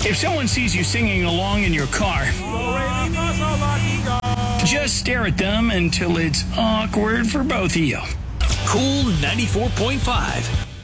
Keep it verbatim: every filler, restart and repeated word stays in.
If someone sees you singing along in your car, just stare at them until it's awkward for both of you. Cool ninety-four point five.